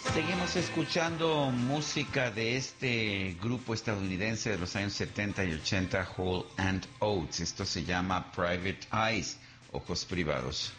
Seguimos escuchando música de este grupo estadounidense de los años 70 y 80, Hall and Oates. Esto se llama Private Eyes, ojos privados.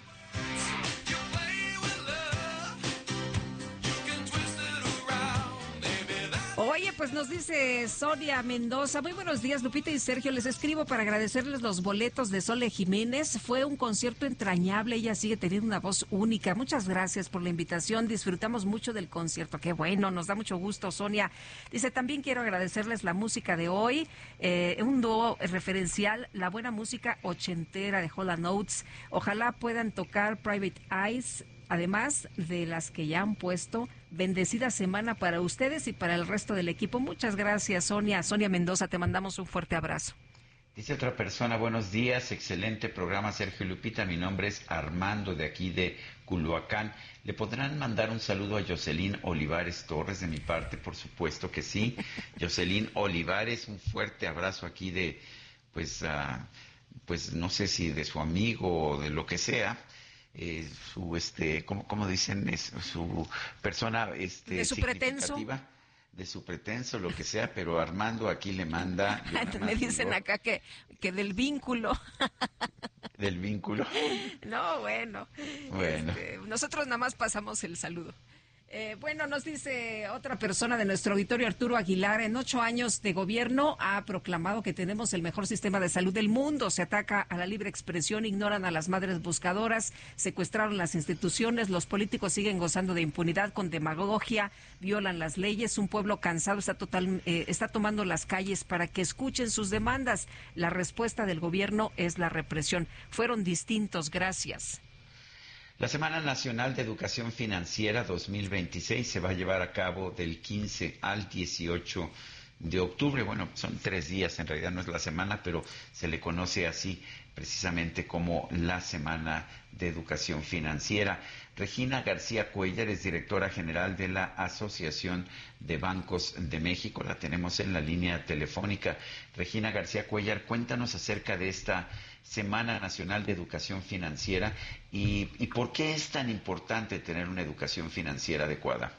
Oye, pues nos dice Sonia Mendoza, muy buenos días, Lupita y Sergio, les escribo para agradecerles los boletos de Sole Jiménez, fue un concierto entrañable, ella sigue teniendo una voz única, muchas gracias por la invitación, disfrutamos mucho del concierto, qué bueno, nos da mucho gusto, Sonia. Dice, también quiero agradecerles la música de hoy, un dúo referencial, la buena música ochentera de Hall & Oates, ojalá puedan tocar Private Eyes, además de las que ya han puesto. Bendecida semana para ustedes y para el resto del equipo. Muchas gracias, Sonia. Sonia Mendoza, te mandamos un fuerte abrazo. Dice otra persona, buenos días, excelente programa, Sergio y Lupita. Mi nombre es Armando, de aquí de Culhuacán. ¿Le podrán mandar un saludo a Jocelyn Olivares Torres de mi parte? Por supuesto que sí. Jocelyn Olivares, un fuerte abrazo aquí de, pues no sé si de su amigo o de lo que sea. ¿Cómo dicen? Es su persona, de su pretenso, de su pretenso, lo que sea, pero Armando aquí le manda. Me dicen acá que del vínculo. ¿Del vínculo? No, bueno. Nosotros nada más pasamos el saludo. Bueno, nos dice otra persona de nuestro auditorio, Arturo Aguilar, en 8 años de gobierno ha proclamado que tenemos el mejor sistema de salud del mundo, se ataca a la libre expresión, ignoran a las madres buscadoras, secuestraron las instituciones, los políticos siguen gozando de impunidad con demagogia, violan las leyes, un pueblo cansado está tomando las calles para que escuchen sus demandas. La respuesta del gobierno es la represión. Fueron distintos, gracias. La Semana Nacional de Educación Financiera 2026 se va a llevar a cabo del 15 al 18 de octubre. Bueno, son 3 días, en realidad no es la semana, pero se le conoce así precisamente como la Semana de Educación Financiera. Regina García Cuéllar es directora general de la Asociación de Bancos de México. La tenemos en la línea telefónica. Regina García Cuéllar, cuéntanos acerca de esta Semana Nacional de Educación Financiera y por qué es tan importante tener una educación financiera adecuada.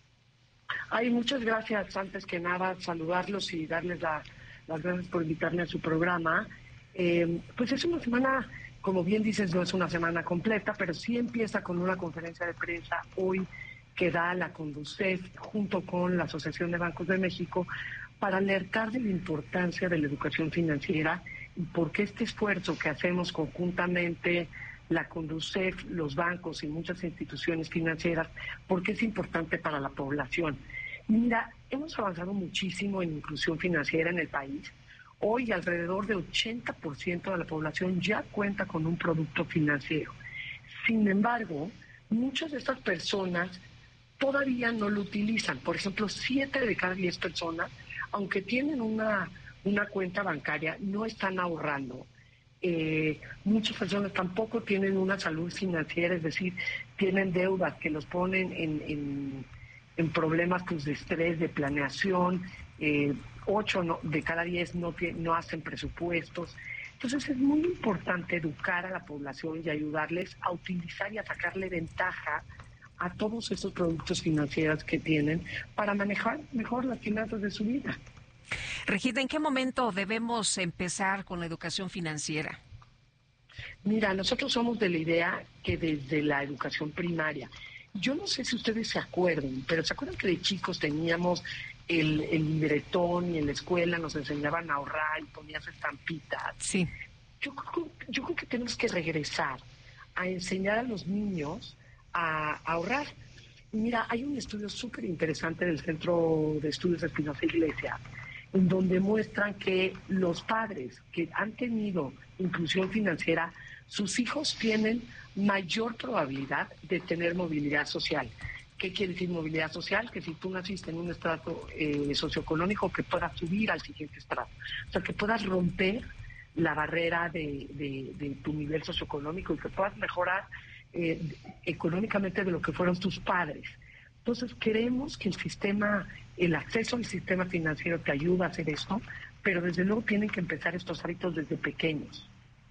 Muchas gracias. Antes que nada, saludarlos y darles las gracias por invitarme a su programa. Pues es una semana, como bien dices, no es una semana completa, pero sí empieza con una conferencia de prensa hoy que da la Conducef junto con la Asociación de Bancos de México para alertar de la importancia de la educación financiera y porque este esfuerzo que hacemos conjuntamente la Conducef, los bancos y muchas instituciones financieras, porque es importante para la población. Mira, hemos avanzado muchísimo en inclusión financiera en el país. Hoy alrededor del 80% de la población ya cuenta con un producto financiero. Sin embargo, muchas de estas personas todavía no lo utilizan. Por ejemplo, 7 de cada 10 personas, aunque tienen una cuenta bancaria, no están ahorrando. Muchas personas tampoco tienen una salud financiera, es decir, tienen deudas que los ponen en problemas pues, de estrés, de planeación. 8 de cada 10 no hacen presupuestos. Entonces es muy importante educar a la población y ayudarles a utilizar y a sacarle ventaja a todos esos productos financieros que tienen para manejar mejor las finanzas de su vida. Regina, ¿en qué momento debemos empezar con la educación financiera? Mira, nosotros somos de la idea que desde la educación primaria, yo no sé si ustedes se acuerdan, pero ¿se acuerdan que de chicos teníamos el libretón y en la escuela nos enseñaban a ahorrar y ponías estampitas? Sí. Yo creo que tenemos que regresar a enseñar a los niños a ahorrar. Mira, hay un estudio súper interesante del Centro de Estudios de Espinosa Iglesias, en donde muestran que los padres que han tenido inclusión financiera, sus hijos tienen mayor probabilidad de tener movilidad social. ¿Qué quiere decir movilidad social? Que si tú naciste en un estrato socioeconómico, que puedas subir al siguiente estrato. O sea, que puedas romper la barrera de tu nivel socioeconómico y que puedas mejorar económicamente de lo que fueron tus padres. Entonces, creemos que el acceso al sistema financiero te ayuda a hacer esto, pero desde luego tienen que empezar estos hábitos desde pequeños.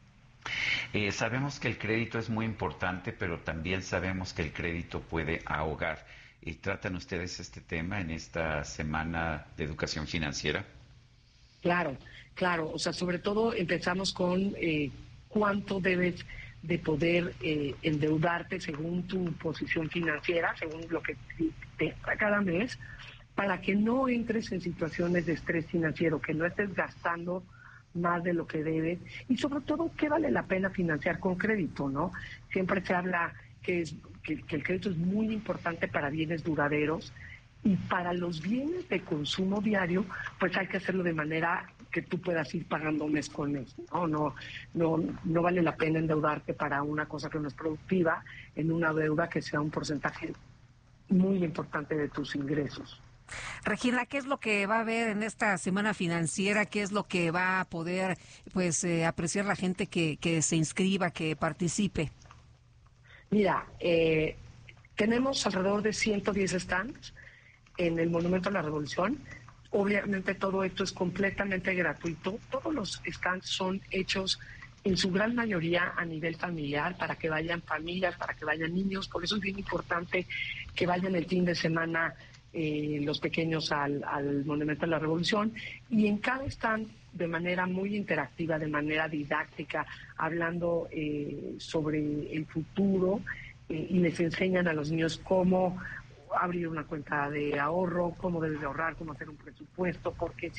Sabemos que el crédito es muy importante, pero también sabemos que el crédito puede ahogar. ¿Tratan ustedes este tema en esta semana de educación financiera? Claro, claro. O sea, sobre todo empezamos con cuánto debes de poder endeudarte según tu posición financiera, según lo que te entra cada mes, para que no entres en situaciones de estrés financiero, que no estés gastando más de lo que debes y sobre todo qué vale la pena financiar con crédito, ¿no? Siempre se habla que el crédito es muy importante para bienes duraderos y para los bienes de consumo diario, pues hay que hacerlo de manera que tú puedas ir pagando mes con mes, ¿no? No vale la pena endeudarte para una cosa que no es productiva en una deuda que sea un porcentaje muy importante de tus ingresos. Regina, ¿qué es lo que va a haber en esta semana financiera? ¿Qué es lo que va a poder, pues, apreciar la gente que se inscriba, que participe? Mira, tenemos alrededor de 110 stands en el Monumento a la Revolución. Obviamente todo esto es completamente gratuito. Todos los stands son hechos en su gran mayoría a nivel familiar, para que vayan familias, para que vayan niños. Por eso es bien importante que vayan el fin de semana los pequeños al Monumento a la Revolución. Y en cada stand, de manera muy interactiva, de manera didáctica, hablando sobre el futuro, y les enseñan a los niños cómo abrir una cuenta de ahorro, cómo debes de ahorrar, cómo hacer un presupuesto, por qué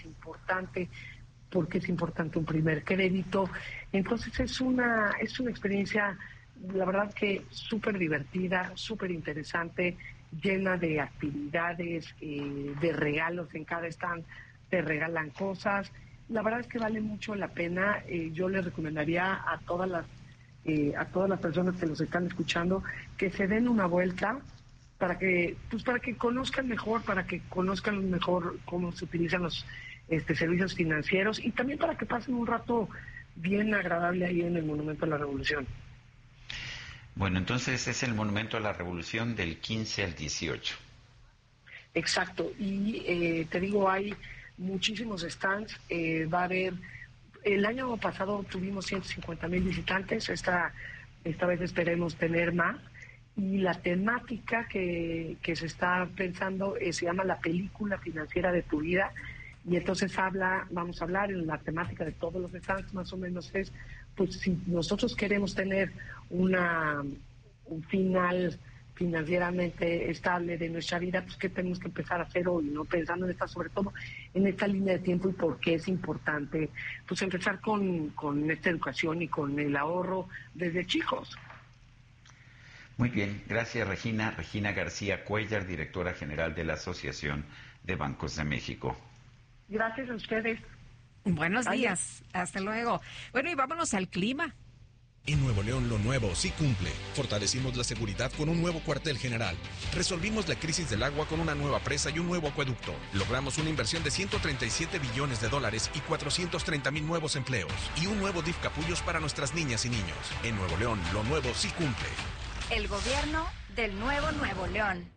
es importante un primer crédito. Entonces es una experiencia, la verdad que súper divertida, súper interesante, llena de actividades, de regalos. En cada stand te regalan cosas. La verdad es que vale mucho la pena. Yo les recomendaría a todas las personas que los están escuchando que se den una vuelta para que conozcan mejor, cómo se utilizan los servicios financieros, y también para que pasen un rato bien agradable ahí en el Monumento a la Revolución. Bueno, entonces es el Monumento a la Revolución del 15 al 18. Exacto, y te digo, hay muchísimos stands. Va a haber, el año pasado tuvimos 150,000 visitantes, esta vez esperemos tener más. Y la temática que se está pensando se llama la película financiera de tu vida. Y entonces vamos a hablar en la temática de todos los stands, más o menos es, pues si nosotros queremos tener un final financieramente estable de nuestra vida, pues qué tenemos que empezar a hacer hoy, ¿no? Pensando sobre todo en esta línea de tiempo, y por qué es importante, pues empezar con esta educación y con el ahorro desde chicos. Muy bien, gracias Regina. Regina García Cuéllar, directora general de la Asociación de Bancos de México. Gracias a ustedes. Buenos días, hasta luego. Bueno, y vámonos al clima. En Nuevo León lo nuevo sí cumple. Fortalecimos la seguridad con un nuevo cuartel general. Resolvimos la crisis del agua con una nueva presa y un nuevo acueducto. Logramos una inversión de $137 billones y 430,000 nuevos empleos. Y un nuevo DIF Capullos para nuestras niñas y niños. En Nuevo León lo nuevo sí cumple. El gobierno del nuevo Nuevo León.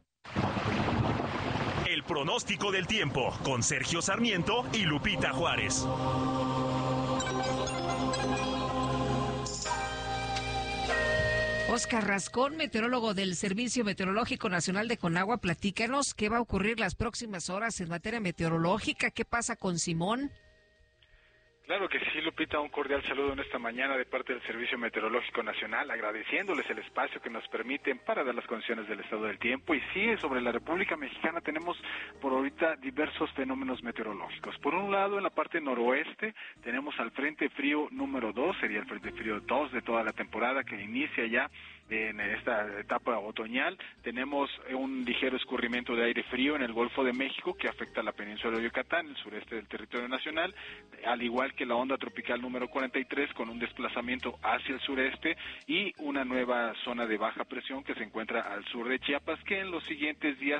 El pronóstico del tiempo con Sergio Sarmiento y Lupita Juárez. Oscar Rascón, meteorólogo del Servicio Meteorológico Nacional de Conagua, platícanos qué va a ocurrir las próximas horas en materia meteorológica. ¿Qué pasa con Simón? Claro que sí, Lupita, un cordial saludo en esta mañana de parte del Servicio Meteorológico Nacional, agradeciéndoles el espacio que nos permiten para dar las condiciones del estado del tiempo. Y sí, sobre la República Mexicana tenemos por ahorita diversos fenómenos meteorológicos. Por un lado, en la parte noroeste tenemos al Frente Frío número 2, sería el Frente Frío 2 de toda la temporada que inicia ya en esta etapa otoñal. Tenemos un ligero escurrimiento de aire frío en el Golfo de México que afecta a la península de Yucatán, el sureste del territorio nacional, al igual que la onda tropical número 43 con un desplazamiento hacia el sureste y una nueva zona de baja presión que se encuentra al sur de Chiapas, que en los siguientes días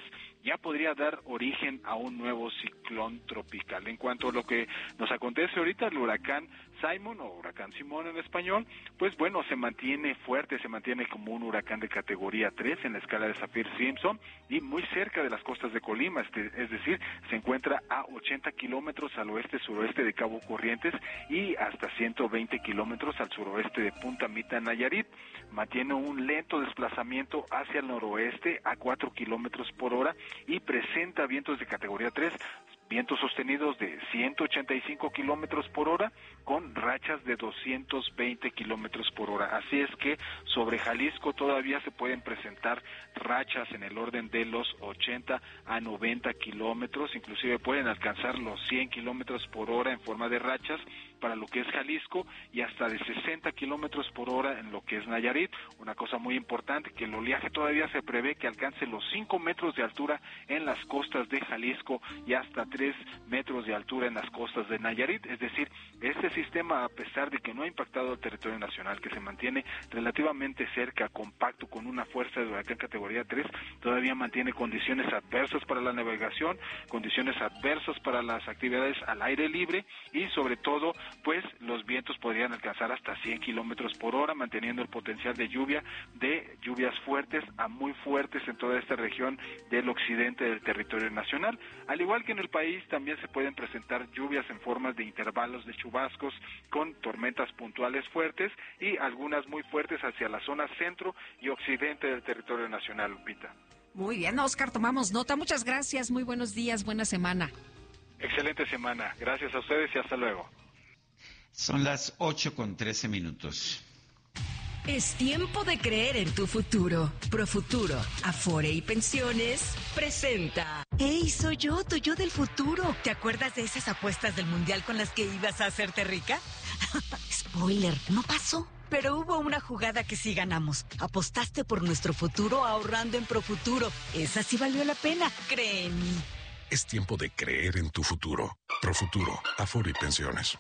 ya podría dar origen a un nuevo ciclón tropical. En cuanto a lo que nos acontece ahorita, el huracán Simon, o huracán Simón en español, pues bueno, se mantiene fuerte, se mantiene como un huracán de categoría 3 en la escala de Saffir-Simpson y muy cerca de las costas de Colima, es decir, se encuentra a 80 kilómetros al oeste-suroeste de Cabo Corrientes y hasta 120 kilómetros al suroeste de Punta Mita, Nayarit. Mantiene un lento desplazamiento hacia el noroeste a 4 kilómetros por hora y presenta vientos de categoría 3, vientos sostenidos de 185 kilómetros por hora con rachas de 220 kilómetros por hora. Así es que sobre Jalisco todavía se pueden presentar rachas en el orden de los 80 a 90 kilómetros, inclusive pueden alcanzar los 100 kilómetros por hora en forma de rachas para lo que es Jalisco y hasta de 60 kilómetros por hora en lo que es Nayarit. Una cosa muy importante, que el oleaje todavía se prevé que alcance los 5 metros de altura en las costas de Jalisco y hasta 3 metros de altura en las costas de Nayarit. Es decir, este sistema, a pesar de que no ha impactado el territorio nacional, que se mantiene relativamente cerca, compacto, con una fuerza de huracán categoría 3, todavía mantiene condiciones adversas para la navegación, condiciones adversas para las actividades al aire libre y sobre todo pues los vientos podrían alcanzar hasta 100 kilómetros por hora, manteniendo el potencial de lluvia, de lluvias fuertes a muy fuertes en toda esta región del occidente del territorio nacional. Al igual que en el país, también se pueden presentar lluvias en formas de intervalos de chubascos con tormentas puntuales fuertes y algunas muy fuertes hacia la zona centro y occidente del territorio nacional, Lupita. Muy bien, Oscar, tomamos nota. Muchas gracias, muy buenos días, buena semana. Excelente semana. Gracias a ustedes y hasta luego. Son las 8:13. Es tiempo de creer en tu futuro. Profuturo, Afore y Pensiones presenta. ¡Hey, soy yo, tu yo del futuro! ¿Te acuerdas de esas apuestas del Mundial con las que ibas a hacerte rica? Spoiler, no pasó. Pero hubo una jugada que sí ganamos. Apostaste por nuestro futuro ahorrando en Profuturo. Esa sí valió la pena, cree en mí. Es tiempo de creer en tu futuro. Profuturo, Afore y Pensiones.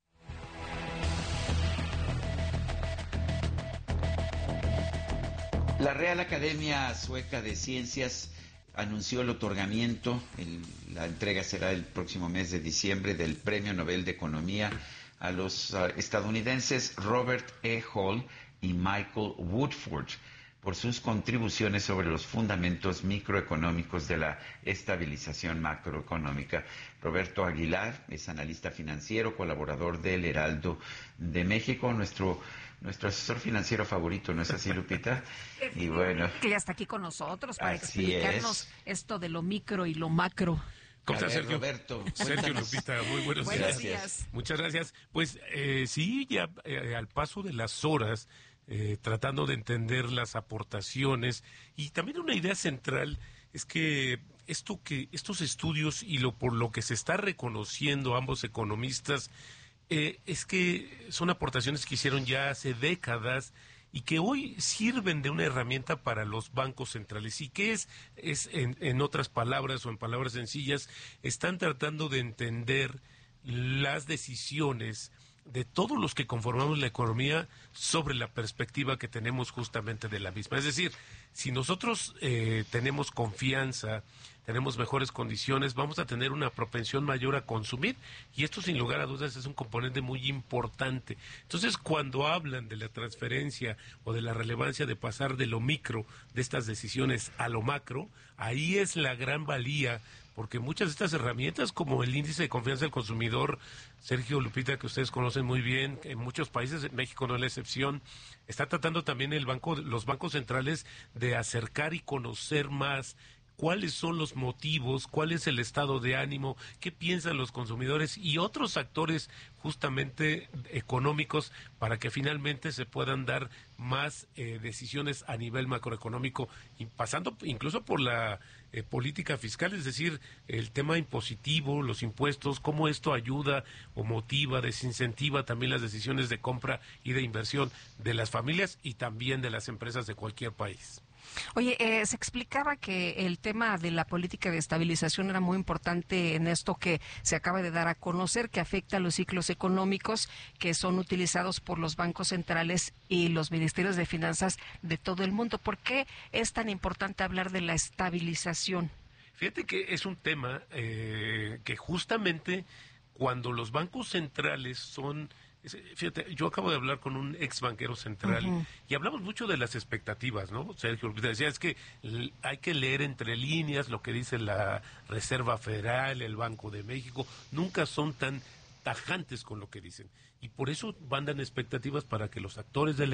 La Real Academia Sueca de Ciencias anunció el otorgamiento, la entrega será el próximo mes de diciembre, del Premio Nobel de Economía a los estadounidenses Robert E. Hall y Michael Woodford por sus contribuciones sobre los fundamentos microeconómicos de la estabilización macroeconómica. Roberto Aguilar es analista financiero, colaborador del Heraldo de México, nuestro asesor financiero favorito, ¿no es así, Lupita? Y bueno, que ya está aquí con nosotros para explicarnos esto de lo micro y lo macro. ¿Cómo estás, Sergio? Roberto, Sergio, Lupita, muy buenos días. Muchas gracias. Pues sí, ya al paso de las horas, tratando de entender las aportaciones y también una idea central es que estos estudios y por lo que se está reconociendo ambos economistas es que son aportaciones que hicieron ya hace décadas y que hoy sirven de una herramienta para los bancos centrales. ¿Y qué es en otras palabras o en palabras sencillas? Están tratando de entender las decisiones de todos los que conformamos la economía sobre la perspectiva que tenemos justamente de la misma. Es decir, si nosotros tenemos confianza, tenemos mejores condiciones, vamos a tener una propensión mayor a consumir y esto sin lugar a dudas es un componente muy importante. Entonces, cuando hablan de la transferencia o de la relevancia de pasar de lo micro de estas decisiones a lo macro, ahí es la gran valía, porque muchas de estas herramientas, como el índice de confianza del consumidor, Sergio, Lupita, que ustedes conocen muy bien, en muchos países, en México no es la excepción, está tratando también los bancos centrales de acercar y conocer más cuáles son los motivos, cuál es el estado de ánimo, qué piensan los consumidores y otros actores justamente económicos para que finalmente se puedan dar más decisiones a nivel macroeconómico, y pasando incluso por la política fiscal, es decir, el tema impositivo, los impuestos, cómo esto ayuda o motiva, desincentiva también las decisiones de compra y de inversión de las familias y también de las empresas de cualquier país. Oye, se explicaba que el tema de la política de estabilización era muy importante en esto que se acaba de dar a conocer, que afecta a los ciclos económicos que son utilizados por los bancos centrales y los ministerios de finanzas de todo el mundo. ¿Por qué es tan importante hablar de la estabilización? Fíjate que es un tema que justamente cuando los bancos centrales son... Fíjate, yo acabo de hablar con un ex banquero central y hablamos mucho de las expectativas, ¿no? Sergio, decía, es que hay que leer entre líneas lo que dice la Reserva Federal, el Banco de México, nunca son tan tajantes con lo que dicen. Y por eso mandan expectativas para que los actores de la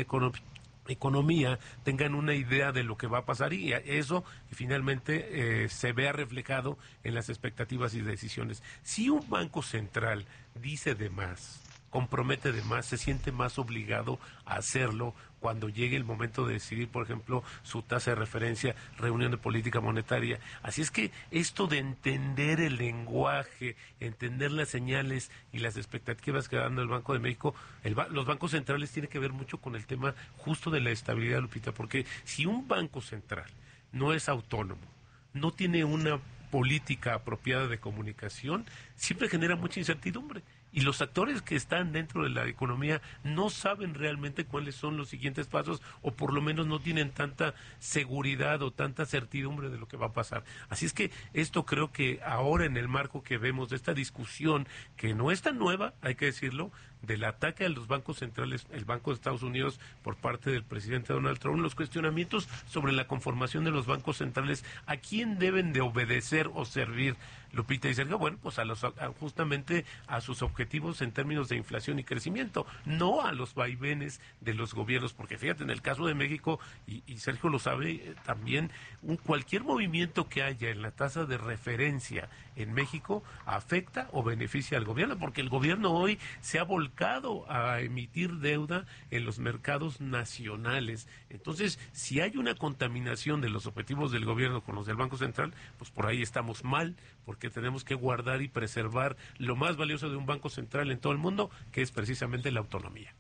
economía tengan una idea de lo que va a pasar y eso finalmente se vea reflejado en las expectativas y decisiones. Si un banco central dice de más, compromete de más, se siente más obligado a hacerlo cuando llegue el momento de decidir, por ejemplo, su tasa de referencia, reunión de política monetaria. Así es que esto de entender el lenguaje, entender las señales y las expectativas que va dando el Banco de México, los bancos centrales tienen que ver mucho con el tema justo de la estabilidad, Lupita, porque si un banco central no es autónomo, no tiene una política apropiada de comunicación, siempre genera mucha incertidumbre. Y los actores que están dentro de la economía no saben realmente cuáles son los siguientes pasos o por lo menos no tienen tanta seguridad o tanta certidumbre de lo que va a pasar. Así es que esto creo que ahora en el marco que vemos de esta discusión, que no es tan nueva, hay que decirlo, del ataque a los bancos centrales, el Banco de Estados Unidos por parte del presidente Donald Trump, los cuestionamientos sobre la conformación de los bancos centrales, ¿a quién deben de obedecer o servir, Lupita y Sergio? Bueno, pues justamente a sus objetivos en términos de inflación y crecimiento, no a los vaivenes de los gobiernos, porque fíjate, en el caso de México, y Sergio lo sabe también, cualquier movimiento que haya en la tasa de referencia en México afecta o beneficia al gobierno, porque el gobierno hoy se ha volcado a emitir deuda en los mercados nacionales. Entonces, si hay una contaminación de los objetivos del gobierno con los del Banco Central, pues por ahí estamos mal, porque tenemos que guardar y preservar lo más valioso de un banco central en todo el mundo, que es precisamente la autonomía.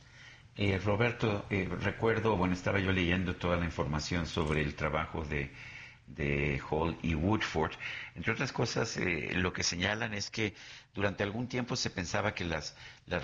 Roberto, recuerdo, estaba yo leyendo toda la información sobre el trabajo de Hall y Woodford. Entre otras cosas, lo que señalan es que durante algún tiempo se pensaba que las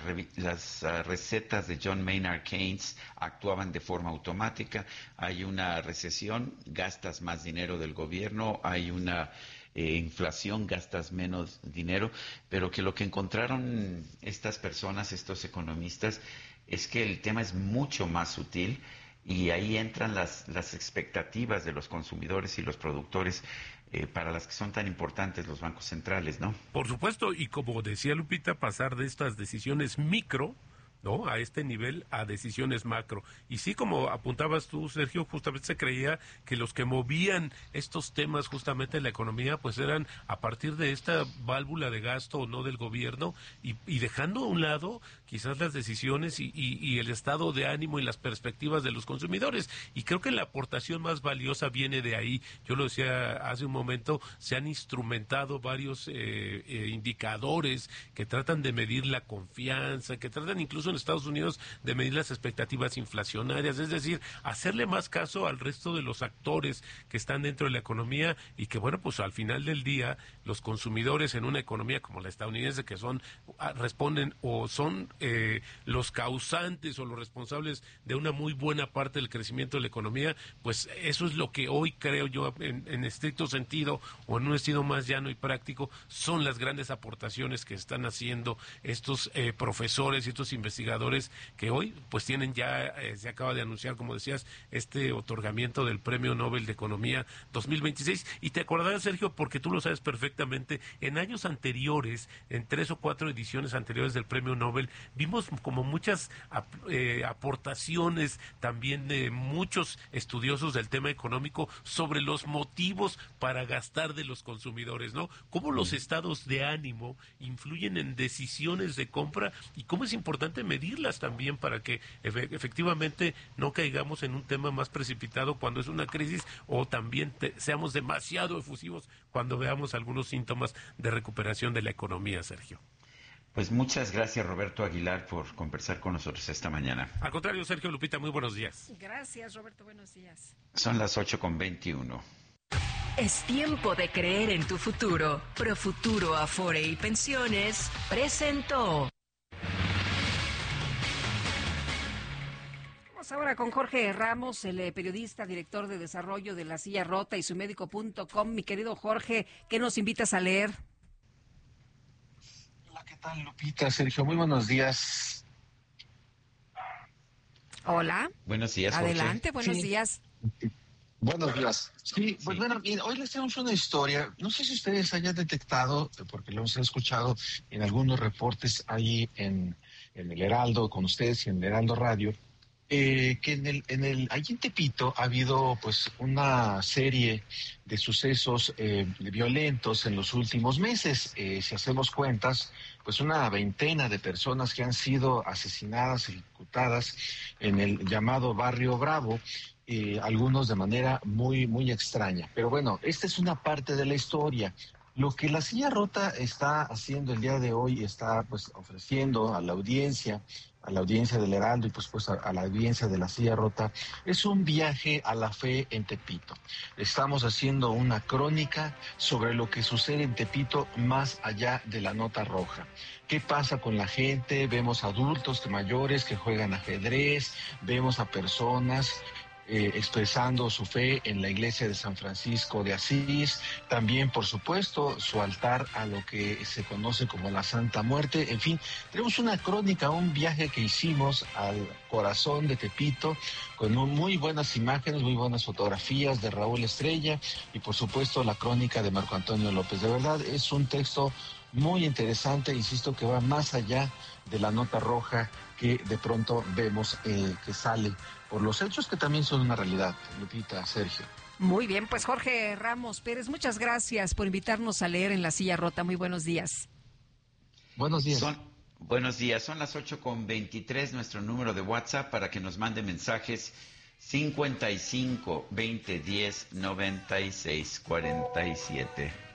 recetas de John Maynard Keynes actuaban de forma automática. Hay una recesión, gastas más dinero del gobierno, hay una inflación, gastas menos dinero, pero que lo que encontraron estas personas, estos economistas, es que el tema es mucho más sutil. Y ahí entran las expectativas de los consumidores y los productores para las que son tan importantes los bancos centrales, ¿no? Por supuesto, y como decía Lupita, pasar de estas decisiones micro, ¿no?, a este nivel, a decisiones macro. Y sí, como apuntabas tú, Sergio, justamente se creía que los que movían estos temas justamente en la economía, pues eran a partir de esta válvula de gasto o no del gobierno, y dejando a un lado quizás las decisiones y el estado de ánimo y las perspectivas de los consumidores. Y creo que la aportación más valiosa viene de ahí. Yo lo decía hace un momento, se han instrumentado varios indicadores que tratan de medir la confianza, que tratan incluso en Estados Unidos de medir las expectativas inflacionarias, es decir, hacerle más caso al resto de los actores que están dentro de la economía y que, bueno, pues al final del día los consumidores en una economía como la estadounidense, que responden o son los causantes o los responsables de una muy buena parte del crecimiento de la economía, pues eso es lo que hoy creo yo en estricto sentido o en un estilo más llano y práctico son las grandes aportaciones que están haciendo estos profesores y estos investigadores que hoy pues tienen ya, se acaba de anunciar, como decías, este otorgamiento del Premio Nobel de Economía 2026. Y te acordarás, Sergio, porque tú lo sabes perfectamente, en años anteriores, en 3 o 4 ediciones anteriores del Premio Nobel, vimos como muchas aportaciones también de muchos estudiosos del tema económico sobre los motivos para gastar de los consumidores, ¿no? Cómo los estados de ánimo influyen en decisiones de compra y cómo es importante medirlas también para que efectivamente no caigamos en un tema más precipitado cuando es una crisis o también seamos demasiado efusivos cuando veamos algunos síntomas de recuperación de la economía, Sergio. Pues muchas gracias, Roberto Aguilar, por conversar con nosotros esta mañana. Al contrario, Sergio, Lupita, muy buenos días. Gracias, Roberto, buenos días. Son las 8:21. Es tiempo de creer en tu futuro. Profuturo Afore y Pensiones presentó. Vamos ahora con Jorge Ramos, el periodista, director de desarrollo de La Silla Rota y sumédico.com. Mi querido Jorge, ¿qué nos invitas a leer? Hola, ¿qué tal, Lupita? Sergio, muy buenos días. Hola. Buenos días, Jorge. Adelante, buenos días. Buenos días. Sí, pues bueno, hoy les tenemos una historia. No sé si ustedes hayan detectado, porque lo hemos escuchado en algunos reportes ahí en el Heraldo, con ustedes y en el Heraldo Radio, que allí en Tepito ha habido pues una serie de sucesos violentos en los últimos meses. Si hacemos cuentas, pues una veintena de personas que han sido asesinadas, ejecutadas en el llamado Barrio Bravo, algunos de manera muy, muy extraña. Pero bueno, esta es una parte de la historia. Lo que La Silla Rota está haciendo el día de hoy, está pues ofreciendo a la audiencia del Heraldo y pues a la audiencia de La Silla Rota, es un viaje a la fe en Tepito. Estamos haciendo una crónica sobre lo que sucede en Tepito más allá de la nota roja. ¿Qué pasa con la gente? Vemos adultos mayores que juegan ajedrez, vemos a personas expresando su fe en la iglesia de San Francisco de Asís, también por supuesto su altar a lo que se conoce como la Santa Muerte. En fin, tenemos una crónica, un viaje que hicimos al corazón de Tepito con muy buenas imágenes, muy buenas fotografías de Raúl Estrella y por supuesto la crónica de Marco Antonio López. De verdad es un texto muy interesante, insisto, que va más allá de la nota roja que de pronto vemos que sale por los hechos que también son una realidad, Lupita, Sergio. Muy bien, pues Jorge Ramos Pérez, muchas gracias por invitarnos a leer en La Silla Rota. Muy buenos días. Buenos días. Buenos días, son las 8:23, nuestro número de WhatsApp para que nos mande mensajes 55 20 10 96 47.